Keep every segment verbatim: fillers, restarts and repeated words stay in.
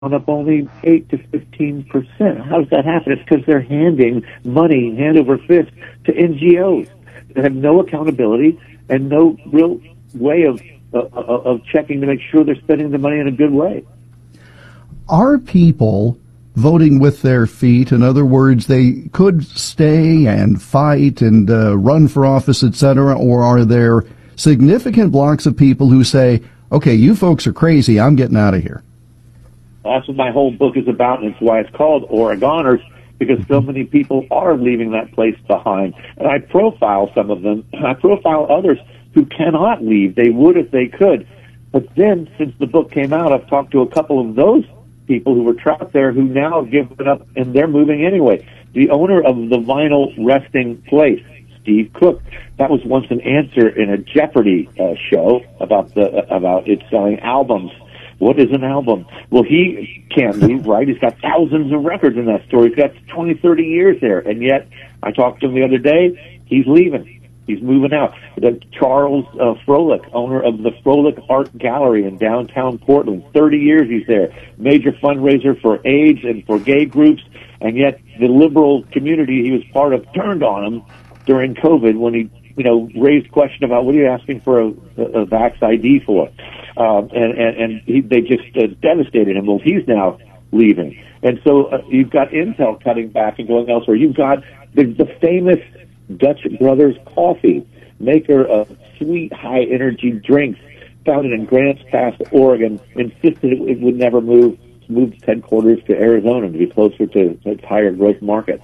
up only eight to fifteen percent. How does that happen? It's because they're handing money hand over fist to N G Os that have no accountability and no real way of uh, of checking to make sure they're spending the money in a good way. Are people voting with their feet? In other words, they could stay and fight and uh, run for office, et cetera, or are there significant blocks of people who say, okay, you folks are crazy, I'm getting out of here? That's what my whole book is about, and it's why it's called Oregoners, because so many people are leaving that place behind. And I profile some of them. I profile others who cannot leave. They would if they could. But then, since the book came out, I've talked to a couple of those people who were trapped there who now have given up, and they're moving anyway. The owner of the Vinyl Resting Place, Steve Cook, that was once an answer in a Jeopardy uh, show about the uh, about it selling albums. What is an album? Well, he can't leave, right? He's got thousands of records in that store. He's got twenty, thirty years there, and yet I talked to him the other day. He's leaving. He's moving out. The Charles uh, Froelich, owner of the Froelich Art Gallery in downtown Portland, thirty years he's there. Major fundraiser for AIDS and for gay groups, and yet the liberal community he was part of turned on him during COVID when he, you know, raised question about what are you asking for a, a, a Vax I D for? Um, and and, and he, they just uh, devastated him. Well, he's now leaving. And so uh, you've got Intel cutting back and going elsewhere. You've got the, the famous Dutch Brothers Coffee, maker of sweet, high-energy drinks, founded in Grants Pass, Oregon, insisted it, it would never move, moved its headquarters to Arizona to be closer to its higher growth markets.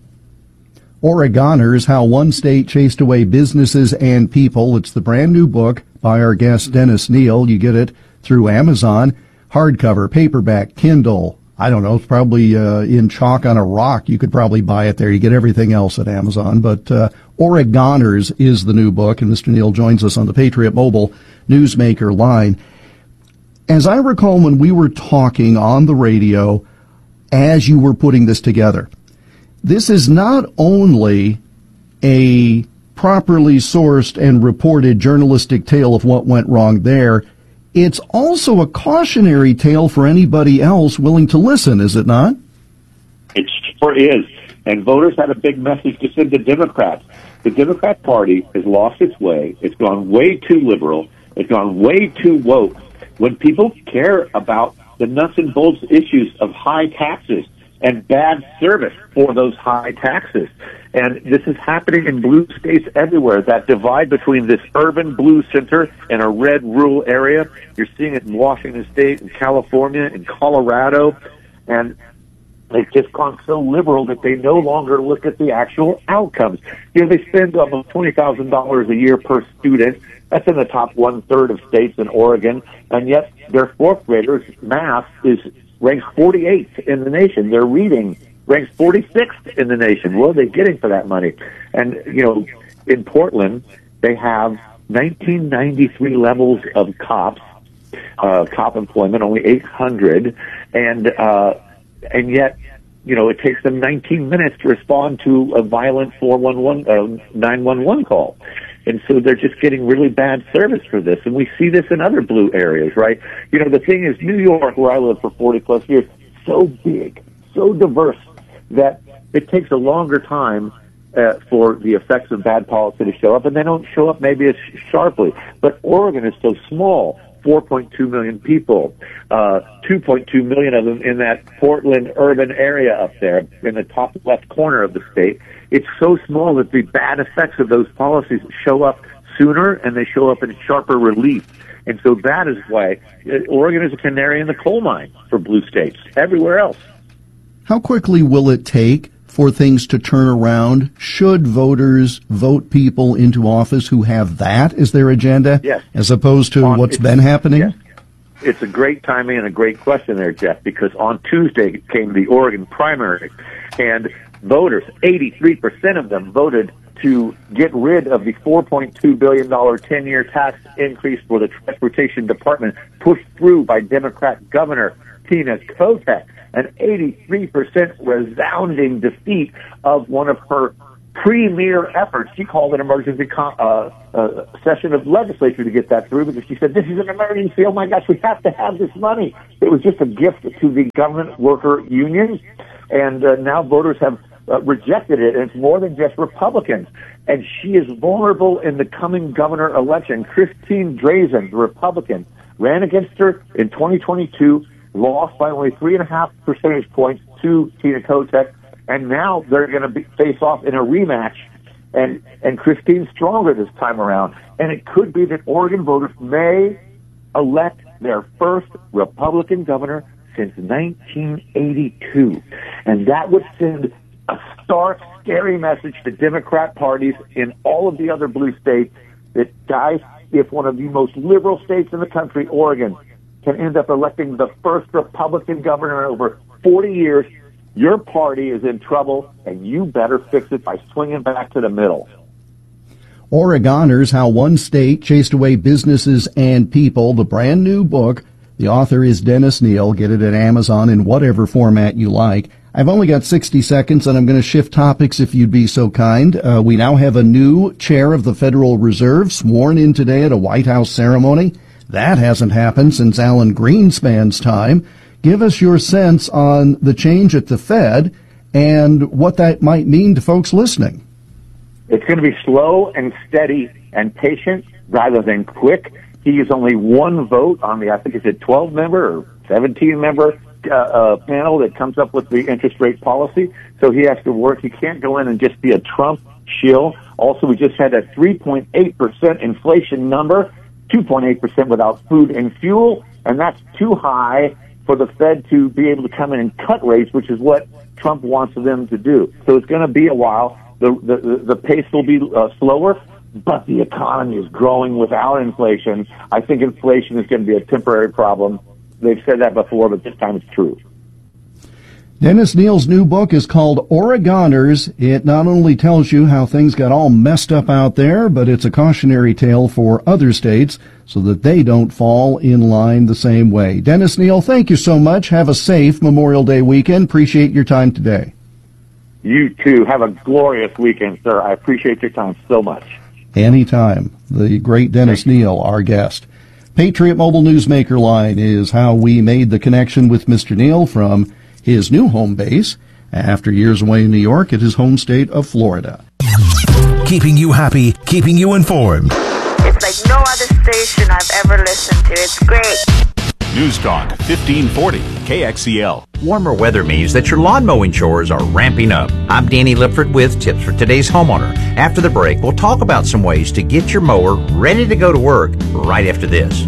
Oregoners, How One State Chased Away Businesses and People. It's the brand new book by our guest, Dennis Neal. You get it through Amazon, hardcover, paperback, Kindle. I don't know, it's probably uh, in chalk on a rock. You could probably buy it there. You get everything else at Amazon. But uh, Oregoners is the new book, and Mister Neal joins us on the Patriot Mobile Newsmaker line. As I recall, when we were talking on the radio as you were putting this together, this is not only a properly sourced and reported journalistic tale of what went wrong there, it's also a cautionary tale for anybody else willing to listen, is it not? It sure is. And voters had a big message to send to Democrats. The Democrat Party has lost its way. It's gone way too liberal. It's gone way too woke. When people care about the nuts and bolts issues of high taxes and bad service for those high taxes. And this is happening in blue states everywhere. That divide between this urban blue center and a red rural area, you're seeing it in Washington State, in California, in Colorado, and they've just gone so liberal that they no longer look at the actual outcomes. You know, they spend almost twenty thousand dollars a year per student. That's in the top one-third of states in Oregon, and yet their fourth graders' math is ranks forty-eighth in the nation. Their reading ranks forty-sixth in the nation. What are they getting for that money? And, you know, in Portland, they have nineteen ninety-three levels of cops, uh, cop employment, only eight hundred, and, uh, and yet, you know, it takes them nineteen minutes to respond to a violent four one one, uh, nine one one call. And so they're just getting really bad service for this. And we see this in other blue areas, right? You know, the thing is, New York, where I lived for forty plus years, so big, so diverse, that it takes a longer time uh, for the effects of bad policy to show up, and they don't show up maybe as sharply. But Oregon is so small, four point two million people, uh, two point two million of them in that Portland urban area up there in the top left corner of the state. It's so small that the bad effects of those policies show up sooner, and they show up in sharper relief. And so that is why Oregon is a canary in the coal mine for blue states everywhere else. How quickly will it take for things to turn around? Should voters vote people into office who have that as their agenda, yes, as opposed to on, what's been happening? Yes. It's a great timing and a great question there, Jeff, because on Tuesday came the Oregon primary, and voters, eighty-three percent of them voted to get rid of the four point two billion dollars ten-year tax increase for the Transportation Department pushed through by Democrat Governor Tina Kotek, an eighty-three percent resounding defeat of one of her premier effort. She called an emergency con- uh, uh, session of legislature to get that through because she said, this is an emergency. Oh, my gosh, we have to have this money. It was just a gift to the government worker unions, and uh, now voters have uh, rejected it, and it's more than just Republicans. And she is vulnerable in the coming governor election. Christine Drazan, the Republican, ran against her in twenty twenty-two, lost by only three and a half percentage points to Tina Kotek, and now they're going to be, face off in a rematch, and, and Christine's stronger this time around. And it could be that Oregon voters may elect their first Republican governor since nineteen eighty-two. And that would send a stark, scary message to Democrat parties in all of the other blue states that, guys, if one of the most liberal states in the country, Oregon, can end up electing the first Republican governor in over forty years, your party is in trouble, and you better fix it by swinging back to the middle. Oregoners, How One State Chased Away Businesses and People, the brand new book. The author is Dennis Neal. Get it at Amazon in whatever format you like. I've only got sixty seconds, and I'm going to shift topics if you'd be so kind. Uh, we now have a new chair of the Federal Reserve sworn in today at a White House ceremony. That hasn't happened since Alan Greenspan's time. Give us your sense on the change at the Fed and what that might mean to folks listening. It's going to be slow and steady and patient rather than quick. He is only one vote on the, I think it's a twelve-member or seventeen-member uh, uh, panel that comes up with the interest rate policy. So he has to work. He can't go in and just be a Trump shill. Also, we just had a three point eight percent inflation number, two point eight percent without food and fuel, and that's too high for the Fed to be able to come in and cut rates, which is what Trump wants them to do. So it's going to be a while. The, the, the pace will be uh, slower, but the economy is growing without inflation. I think inflation is going to be a temporary problem. They've said that before, but this time it's true. Dennis Neal's new book is called Oregoners. It not only tells you how things got all messed up out there, but it's a cautionary tale for other states so that they don't fall in line the same way. Dennis Neal, thank you so much. Have a safe Memorial Day weekend. Appreciate your time today. You too. Have a glorious weekend, sir. I appreciate your time so much. Anytime. The great Dennis Neal, our guest. Patriot Mobile Newsmaker Line is how we made the connection with Mister Neal from his new home base after years away in New York at his home state of Florida. Keeping you happy, keeping you informed. It's like no other station I've ever listened to. It's great. News Talk fifteen forty K X E L. Warmer weather means that your lawn mowing chores are ramping up. I'm Danny Lipford with tips for today's homeowner. After the break, we'll talk about some ways to get your mower ready to go to work right after this.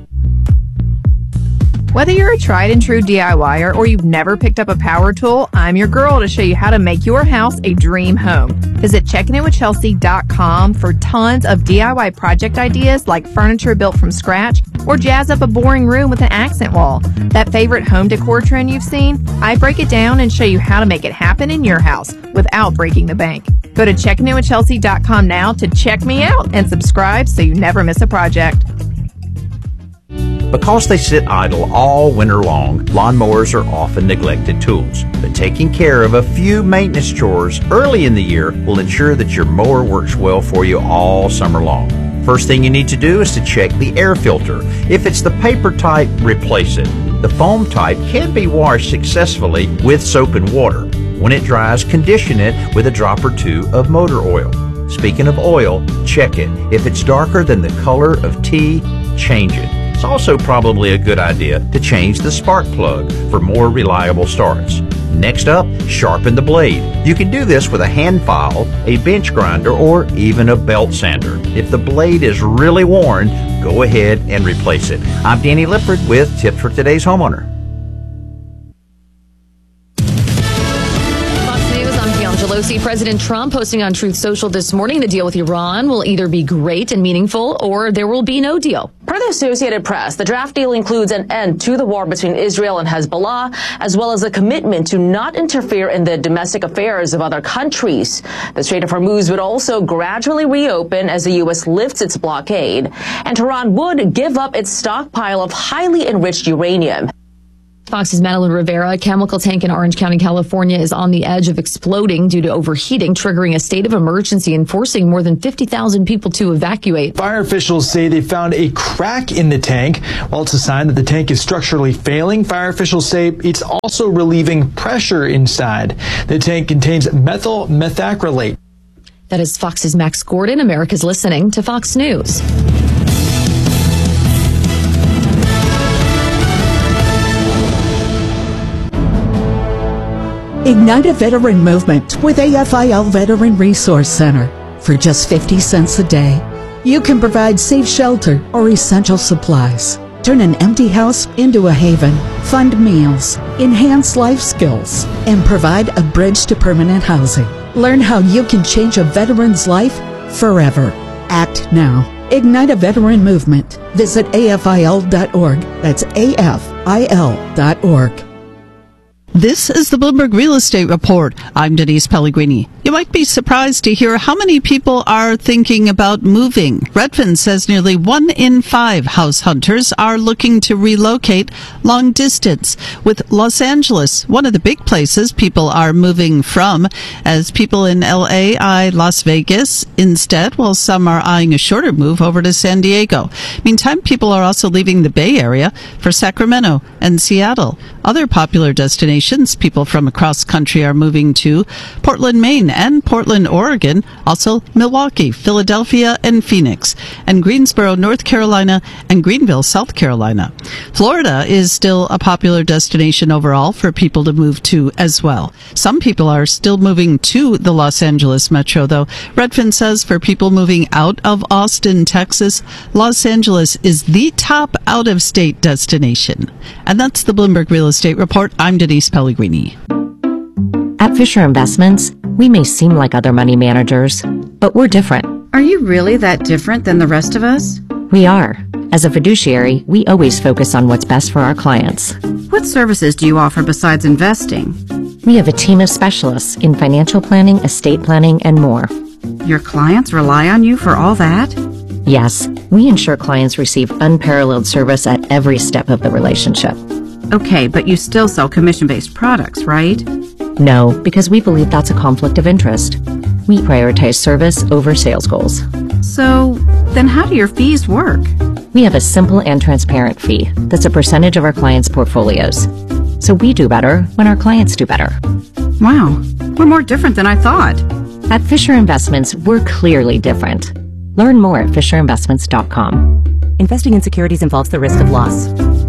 Whether you're a tried and true DIYer or you've never picked up a power tool, I'm your girl to show you how to make your house a dream home. Visit checking in with chelsea dot com for tons of D I Y project ideas like furniture built from scratch or jazz up a boring room with an accent wall. That favorite home decor trend you've seen? I break it down and show you how to make it happen in your house without breaking the bank. Go to checking in with chelsea dot com now to check me out and subscribe so you never miss a project. Because they sit idle all winter long, lawnmowers are often neglected tools. But taking care of a few maintenance chores early in the year will ensure that your mower works well for you all summer long. First thing you need to do is to check the air filter. If it's the paper type, replace it. The foam type can be washed successfully with soap and water. When it dries, condition it with a drop or two of motor oil. Speaking of oil, check it. If it's darker than the color of tea, change it. It's also probably a good idea to change the spark plug for more reliable starts. Next up, sharpen the blade. You can do this with a hand file, a bench grinder, or even a belt sander. If the blade is really worn, go ahead and replace it. I'm Danny Lipford with tips for today's homeowner. President Trump posting on Truth Social this morning, the deal with Iran will either be great and meaningful or there will be no deal. Per the Associated Press, the draft deal includes an end to the war between Israel and Hezbollah, as well as a commitment to not interfere in the domestic affairs of other countries. The Strait of Hormuz would also gradually reopen as the U S lifts its blockade, and Tehran would give up its stockpile of highly enriched uranium. Fox's Madeline Rivera, a chemical tank in Orange County, California, is on the edge of exploding due to overheating, triggering a state of emergency and forcing more than fifty thousand people to evacuate. Fire officials say they found a crack in the tank. While it's a sign that the tank is structurally failing, fire officials say it's also relieving pressure inside. The tank contains methyl methacrylate. That is Fox's Max Gordon. America's listening to Fox News. Ignite a veteran movement with A F I L Veteran Resource Center. For just fifty cents a day, you can provide safe shelter or essential supplies. Turn an empty house into a haven, fund meals, enhance life skills, and provide a bridge to permanent housing. Learn how you can change a veteran's life forever. Act now. Ignite a veteran movement. Visit A F I L dot org. That's A F I L dot org. This is the Bloomberg Real Estate Report. I'm Denise Pellegrini. You might be surprised to hear how many people are thinking about moving. Redfin says nearly one in five house hunters are looking to relocate long distance, with Los Angeles one of the big places people are moving from, as people in L A eye Las Vegas instead, while some are eyeing a shorter move over to San Diego. Meantime, people are also leaving the Bay Area for Sacramento and Seattle. Other popular destinations people from across country are moving to: Portland, Maine and Portland, Oregon, also Milwaukee, Philadelphia and Phoenix, and Greensboro, North Carolina and Greenville, South Carolina. Florida is still a popular destination overall for people to move to as well. Some people are still moving to the Los Angeles metro, though. Redfin says for people moving out of Austin, Texas, Los Angeles is the top out-of-state destination. And that's the Bloomberg Real Estate Report. I'm Denise Pellegrini. At Fisher Investments, we may seem like other money managers, but we're different. Are you really that different than the rest of us? We are. As a fiduciary, we always focus on what's best for our clients. What services do you offer besides investing? We have a team of specialists in financial planning, estate planning, and more. Your clients rely on you for all that? Yes, we ensure clients receive unparalleled service at every step of the relationship. Okay, but you still sell commission-based products, right? No, because we believe that's a conflict of interest. We prioritize service over sales goals. So, then how do your fees work? We have a simple and transparent fee that's a percentage of our clients' portfolios. So we do better when our clients do better. Wow, we're more different than I thought. At Fisher Investments, we're clearly different. Learn more at fisher investments dot com. Investing in securities involves the risk of loss.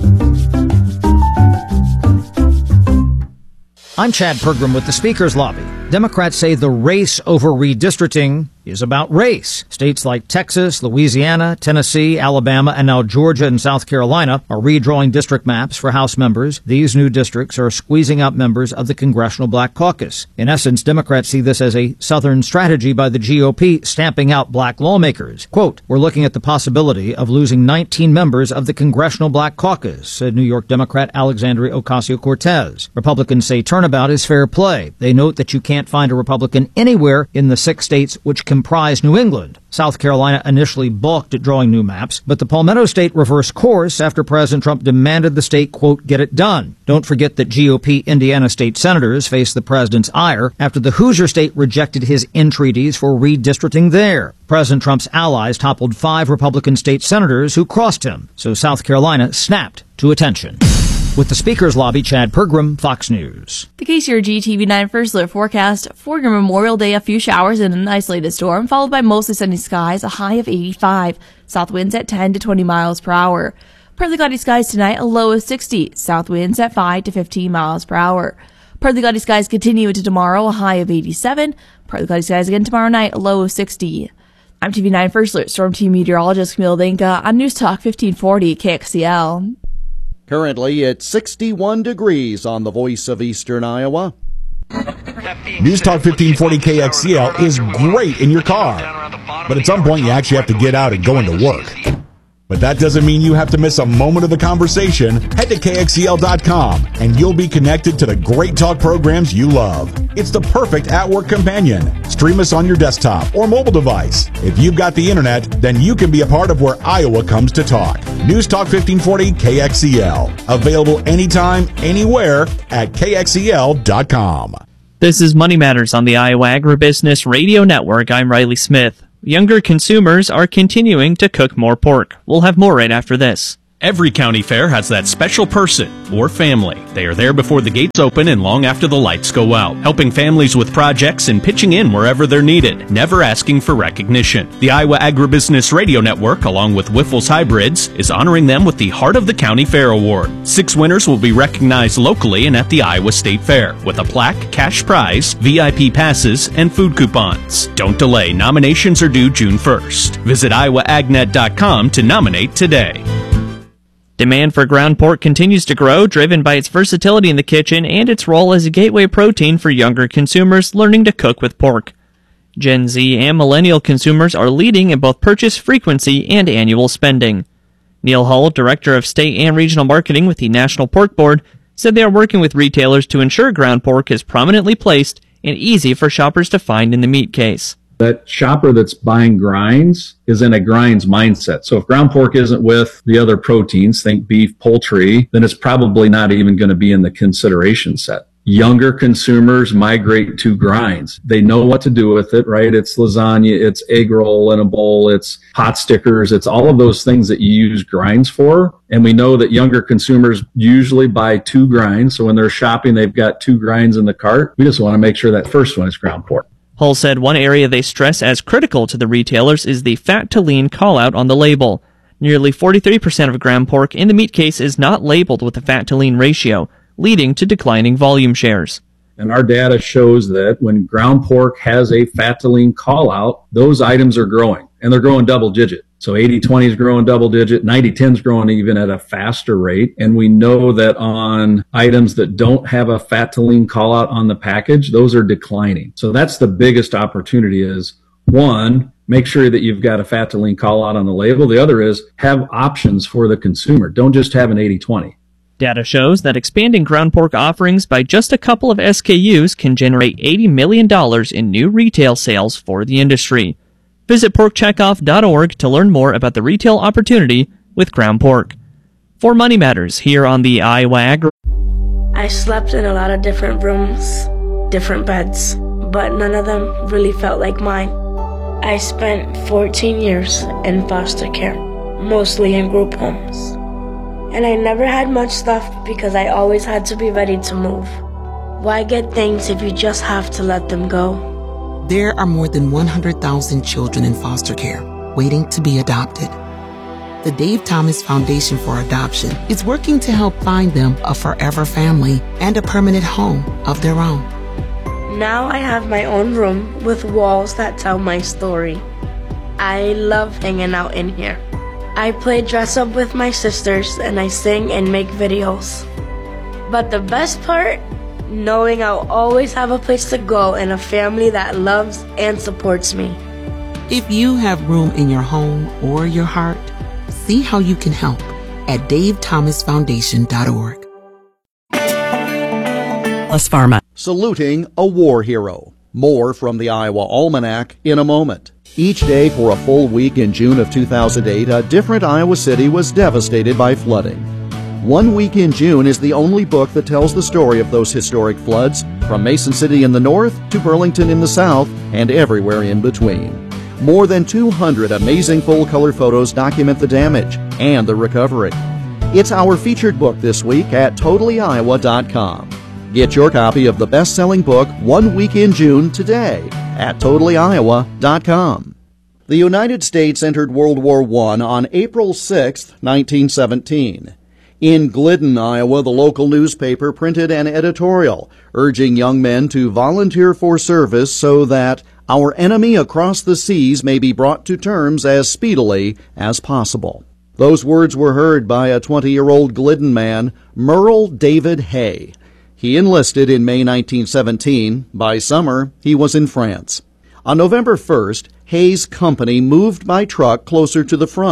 I'm Chad Pergram with the Speaker's Lobby. Democrats say the race over redistricting is about race. States like Texas, Louisiana, Tennessee, Alabama, and now Georgia and South Carolina are redrawing district maps for House members. These new districts are squeezing out members of the Congressional Black Caucus. In essence, Democrats see this as a Southern strategy by the G O P stamping out black lawmakers. Quote, "We're looking at the possibility of losing nineteen members of the Congressional Black Caucus," said New York Democrat Alexandria Ocasio-Cortez. Republicans say turnabout is fair play. They note that you can't find a Republican anywhere in the six states which comprise New England. South Carolina initially balked at drawing new maps, but the Palmetto State reversed course after President Trump demanded the state, quote, "get it done." Don't forget that G O P Indiana state senators faced the president's ire after the Hoosier state rejected his entreaties for redistricting there. President Trump's allies toppled five Republican state senators who crossed him, so South Carolina snapped to attention. With the Speaker's Lobby, Chad Pergram, Fox News. The K C R G T V nine First Alert forecast for your Memorial Day, a few showers and an isolated storm, followed by mostly sunny skies, a high of eighty-five. South winds at ten to twenty miles per hour. Partly cloudy skies tonight, a low of sixty. South winds at five to fifteen miles per hour. Partly cloudy skies continue into tomorrow, a high of eighty-seven. Partly cloudy skies again tomorrow night, a low of sixty. I'm T V nine First Alert Storm Team Meteorologist Camille Dinka on News Talk fifteen forty K X E L. Currently at sixty-one degrees on the Voice of Eastern Iowa. News Talk fifteen forty K X E L is great in your car, but at some point you actually have to get out and go into work. But that doesn't mean you have to miss a moment of the conversation. Head to K X E L dot com and you'll be connected to the great talk programs you love. It's the perfect at-work companion. Stream us on your desktop or mobile device. If you've got the internet, then you can be a part of where Iowa comes to talk. News Talk fifteen forty K X E L. Available anytime, anywhere at K X E L dot com. This is Money Matters on the Iowa Agribusiness Radio Network. I'm Riley Smith. Younger consumers are continuing to cook more pork. We'll have more right after this. Every county fair has that special person or family. They are there before the gates open and long after the lights go out, helping families with projects and pitching in wherever they're needed, never asking for recognition. The Iowa Agribusiness Radio Network, along with Wiffles Hybrids, is honoring them with the Heart of the County Fair Award. Six winners will be recognized locally and at the Iowa State Fair, with a plaque, cash prize, V I P passes, and food coupons. Don't delay. Nominations are due June first. Visit iowa ag net dot com to nominate today. Demand for ground pork continues to grow, driven by its versatility in the kitchen and its role as a gateway protein for younger consumers learning to cook with pork. Gen Z and millennial consumers are leading in both purchase frequency and annual spending. Neil Hull, Director of State and Regional Marketing with the National Pork Board, said they are working with retailers to ensure ground pork is prominently placed and easy for shoppers to find in the meat case. That shopper that's buying grinds is in a grinds mindset. So if ground pork isn't with the other proteins, think beef, poultry, then it's probably not even going to be in the consideration set. Younger consumers migrate to grinds. They know what to do with it, right? It's lasagna, it's egg roll in a bowl, it's pot stickers, it's all of those things that you use grinds for. And we know that younger consumers usually buy two grinds. So when they're shopping, they've got two grinds in the cart. We just want to make sure that first one is ground pork. Hull said one area they stress as critical to the retailers is the fat to lean call-out on the label. Nearly forty-three percent of ground pork in the meat case is not labeled with a fat to lean ratio, leading to declining volume shares. And our data shows that when ground pork has a fat to lean call-out, those items are growing, and they're growing double digit. So eighty twenty is growing double digit, ninety ten is growing even at a faster rate. And we know that on items that don't have a fat to lean call out on the package, those are declining. So that's the biggest opportunity is, one, make sure that you've got a fat to lean call out on the label. The other is have options for the consumer. Don't just have an eighty twenty. Data shows that expanding ground pork offerings by just a couple of S K Us can generate eighty million dollars in new retail sales for the industry. Visit pork checkoff dot org to learn more about the retail opportunity with ground pork. For Money Matters here on the Iowa Agri. I slept in a lot of different rooms, different beds, but none of them really felt like mine. I spent fourteen years in foster care, mostly in group homes. And I never had much stuff because I always had to be ready to move. Why get things if you just have to let them go? There are more than one hundred thousand children in foster care waiting to be adopted. The Dave Thomas Foundation for Adoption is working to help find them a forever family and a permanent home of their own. Now I have my own room with walls that tell my story. I love hanging out in here. I play dress up with my sisters and I sing and make videos. But the best part? Knowing I'll always have a place to go and a family that loves and supports me. If you have room in your home or your heart, see how you can help at dave thomas foundation dot org. Plus Pharma. Saluting a war hero. More from the Iowa Almanac in a moment. Each day for a full week in June of two thousand eight, a different Iowa city was devastated by flooding. One Week in June is the only book that tells the story of those historic floods, from Mason City in the north to Burlington in the south and everywhere in between. More than two hundred amazing full-color photos document the damage and the recovery. It's our featured book this week at totally iowa dot com. Get your copy of the best-selling book One Week in June today at totally iowa dot com. The United States entered World War One on April sixth, nineteen seventeen. In Glidden, Iowa, the local newspaper printed an editorial urging young men to volunteer for service so that our enemy across the seas may be brought to terms as speedily as possible. Those words were heard by a twenty-year-old Glidden man, Merle David Hay. He enlisted in May nineteen seventeen. By summer, he was in France. On November first, Hay's company moved by truck closer to the front.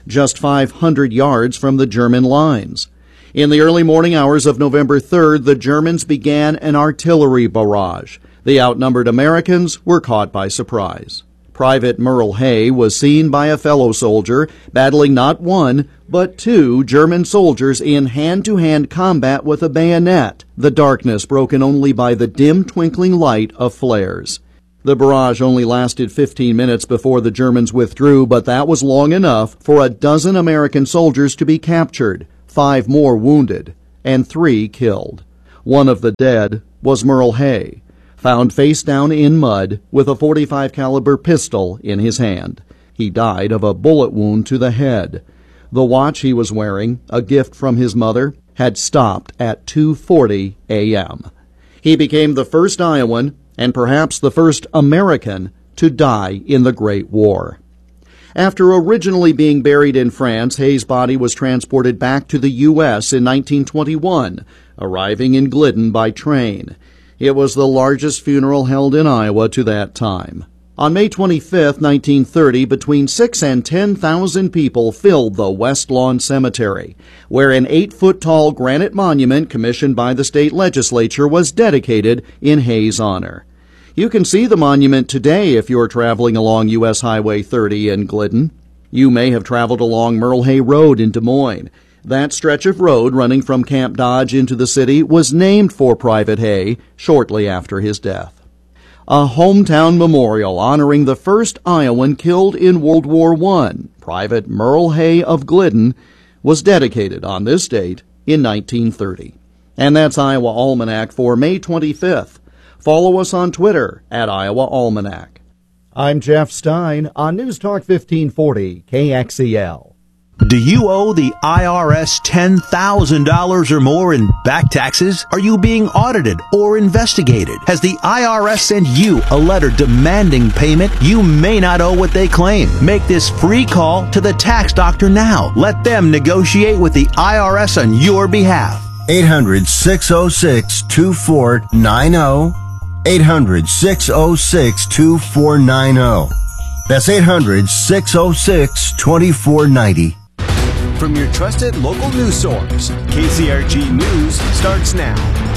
just five hundred yards from the German lines. In the early morning hours of November third, the Germans began an artillery barrage. The outnumbered Americans were caught by surprise. Private Merle Hay was seen by a fellow soldier battling not one, but two German soldiers in hand-to-hand combat with a bayonet, the darkness broken only by the dim twinkling light of flares. The barrage only lasted fifteen minutes before the Germans withdrew, but that was long enough for a dozen American soldiers to be captured, five more wounded, and three killed. One of the dead was Merle Hay, found face down in mud with a forty-five caliber pistol in his hand. He died of a bullet wound to the head. The watch he was wearing, a gift from his mother, had stopped at two forty a.m. He became the first Iowan, and perhaps the first American, to die in the Great War. After originally being buried in France, Hay's body was transported back to the U S in nineteen twenty-one, arriving in Glidden by train. It was the largest funeral held in Iowa to that time. On May twenty-fifth, nineteen thirty, between six and ten thousand people filled the West Lawn Cemetery, where an eight-foot-tall granite monument commissioned by the state legislature was dedicated in Hay's honor. You can see the monument today if you're traveling along U S Highway thirty in Glidden. You may have traveled along Merle Hay Road in Des Moines. That stretch of road running from Camp Dodge into the city was named for Private Hay shortly after his death. A hometown memorial honoring the first Iowan killed in World War One, Private Merle Hay of Glidden, was dedicated on this date in nineteen thirty. And that's Iowa Almanac for May twenty-fifth. Follow us on Twitter at Iowa Almanac. I'm Jeff Stein on News Talk fifteen forty K X E L. Do you owe the I R S ten thousand dollars or more in back taxes? Are you being audited or investigated? Has the I R S sent you a letter demanding payment? You may not owe what they claim. Make this free call to the tax doctor now. Let them negotiate with the I R S on your behalf. eight hundred, six oh six, two four nine oh. eight hundred, six oh six, two four nine oh. That's eight hundred, six oh six, two four nine oh. From your trusted local news source, K C R G News starts now.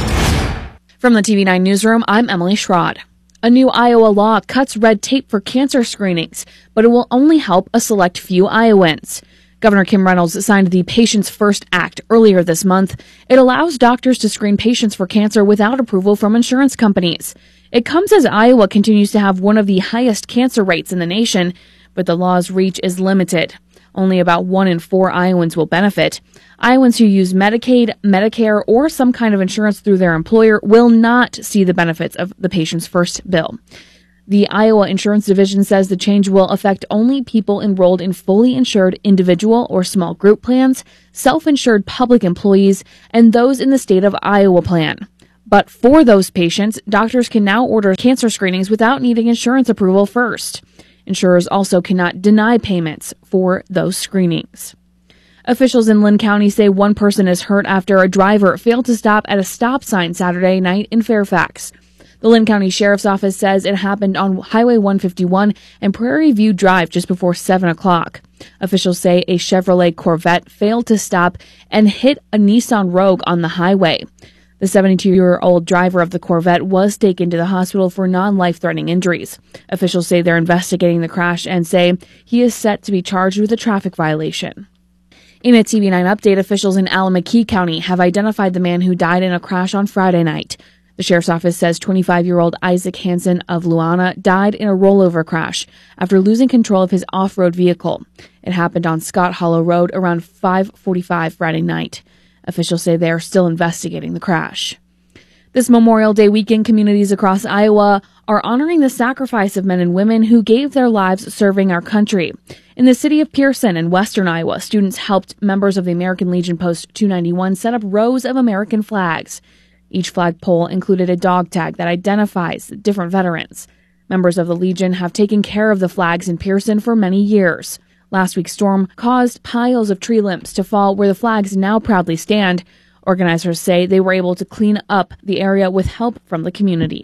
From the T V nine Newsroom, I'm Emily Schrod. A new Iowa law cuts red tape for cancer screenings, but it will only help a select few Iowans. Governor Kim Reynolds signed the Patients First Act earlier this month. It allows doctors to screen patients for cancer without approval from insurance companies. It comes as Iowa continues to have one of the highest cancer rates in the nation, but the law's reach is limited. Only about one in four Iowans will benefit. Iowans who use Medicaid, Medicare, or some kind of insurance through their employer will not see the benefits of the Patients First bill. The Iowa Insurance Division says the change will affect only people enrolled in fully insured individual or small group plans, self-insured public employees, and those in the state of Iowa plan. But for those patients, doctors can now order cancer screenings without needing insurance approval first. Insurers also cannot deny payments for those screenings. Officials in Lynn County say one person is hurt after a driver failed to stop at a stop sign Saturday night in Fairfax. The Lynn County Sheriff's Office says it happened on Highway one fifty-one and Prairie View Drive just before seven o'clock. Officials say a Chevrolet Corvette failed to stop and hit a Nissan Rogue on the highway. The seventy-two-year-old driver of the Corvette was taken to the hospital for non-life-threatening injuries. Officials say they're investigating the crash and say he is set to be charged with a traffic violation. In a T V nine update, officials in Allamakee County have identified the man who died in a crash on Friday night. The sheriff's office says twenty-five-year-old Isaac Hansen of Luana died in a rollover crash after losing control of his off-road vehicle. It happened on Scott Hollow Road around five forty-five Friday night. Officials say they are still investigating the crash. This Memorial Day weekend, communities across Iowa are honoring the sacrifice of men and women who gave their lives serving our country. In the city of Pearson in western Iowa, students helped members of the American Legion Post two ninety-one set up rows of American flags. Each flagpole included a dog tag that identifies different veterans. Members of the Legion have taken care of the flags in Pearson for many years. Last week's storm caused piles of tree limbs to fall where the flags now proudly stand. Organizers say they were able to clean up the area with help from the community.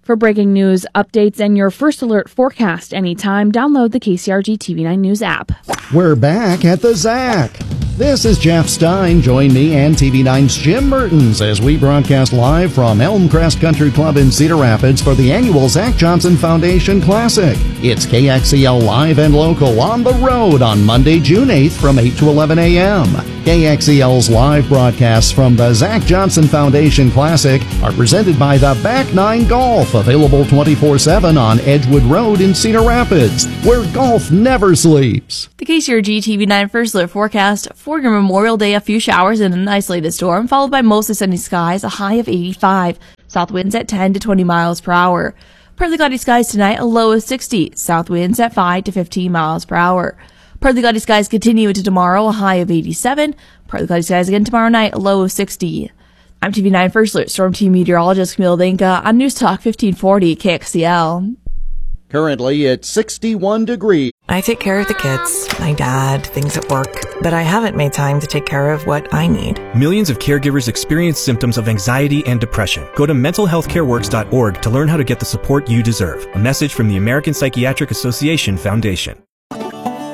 For breaking news, updates, and your first alert forecast anytime, download the K C R G T V nine News app. We're back at the Z A C. This is Jeff Stein. Join me and T V nine's Jim Mertens as we broadcast live from Elmcrest Country Club in Cedar Rapids for the annual Zach Johnson Foundation Classic. It's K X E L Live and Local on the road on Monday, June eighth from eight to eleven a.m. K X E L's live broadcasts from the Zach Johnson Foundation Classic are presented by the Back Nine Golf, available twenty-four seven on Edgewood Road in Cedar Rapids, where golf never sleeps. The K C R G T V nine First Alert forecast for your Memorial Day, a few showers and an isolated storm, followed by mostly sunny skies, a high of eighty-five. South winds at ten to twenty miles per hour. Partly cloudy skies tonight, a low of sixty. South winds at five to fifteen miles per hour. Partly cloudy skies continue into tomorrow, a high of eighty-seven. Partly cloudy skies again tomorrow night, a low of sixty. I'm T V nine First Alert Storm Team Meteorologist Camille Linka on News Talk fifteen forty K X E L. Currently at sixty-one degrees. I take care of the kids, my dad, things at work, but I haven't made time to take care of what I need. Millions of caregivers experience symptoms of anxiety and depression. Go to mental health care works dot org to learn how to get the support you deserve. A message from the American Psychiatric Association Foundation.